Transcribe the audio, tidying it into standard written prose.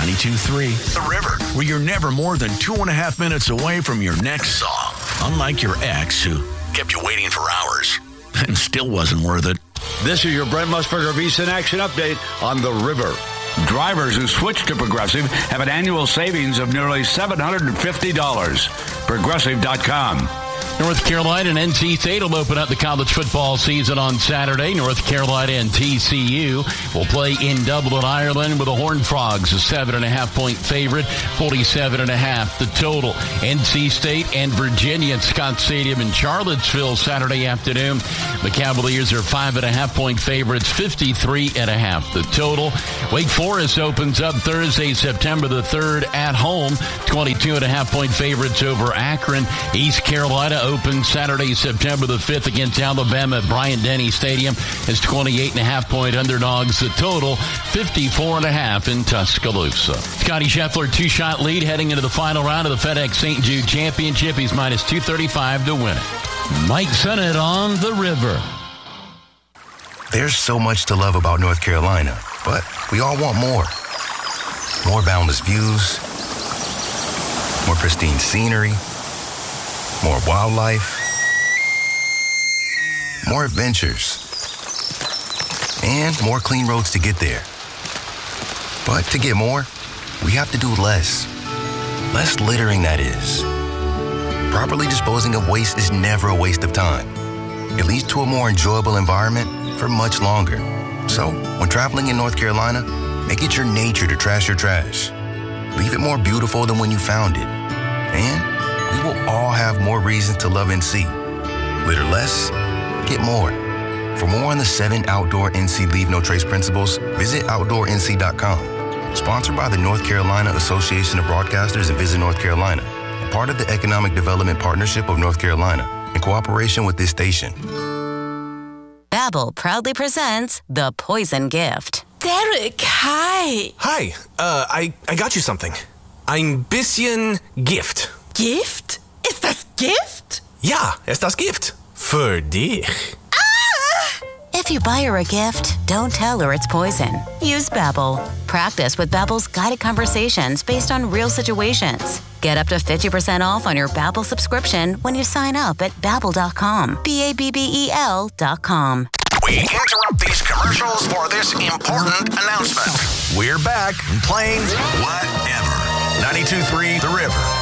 92.3 The River, where you're never more than 2.5 minutes away from your next song. Unlike your ex, who kept you waiting for hours and still wasn't worth it. This is your Brent Musburger VSiN Action Update on The River. Drivers who switch to Progressive have an annual savings of nearly $750. Progressive.com. North Carolina and NC State will open up the college football season on Saturday. North Carolina and TCU will play in Dublin, Ireland, with the Horned Frogs a 7.5-point favorite, 47.5 the total. NC State and Virginia at Scott Stadium in Charlottesville Saturday afternoon. The Cavaliers are 5.5-point favorites, 53.5 the total. Wake Forest opens up Thursday, September the 3rd at home, 22.5-point favorites over Akron. East Carolina opens Saturday, September the 5th against Alabama at Bryant-Denny Stadium as 28.5-point underdogs. The total, 54.5 in Tuscaloosa. Scotty Scheffler, 2-shot lead heading into the final round of the FedEx St. Jude Championship. He's minus 235 to win it. Mike Sennett on The River. There's so much to love about North Carolina, but we all want more. More boundless views, more pristine scenery, more wildlife, more adventures, and more clean roads to get there. But to get more, we have to do less. Less littering, that is. Properly disposing of waste is never a waste of time. It leads to a more enjoyable environment for much longer. So, when traveling in North Carolina, make it your nature to trash your trash. Leave it more beautiful than when you found it. And we will all have more reasons to love NC. Litter less, get more. For more on the 7 outdoor NC Leave No Trace principles, visit OutdoorNC.com. Sponsored by the North Carolina Association of Broadcasters and Visit North Carolina. A part of the Economic Development Partnership of North Carolina, in cooperation with this station. Babbel proudly presents The Poison Gift. Derek, hi. Hi, I got you something. Ein bisschen Gift. Gift? Ist das Gift? Ja, ist das Gift. Für dich. If you buy her a gift, don't tell her it's poison. Use Babbel. Practice with Babbel's guided conversations based on real situations. Get up to 50% off on your Babbel subscription when you sign up at Babbel.com. Babbel.com. We interrupt these commercials for this important announcement. We're back and playing whatever. 92.3 The River.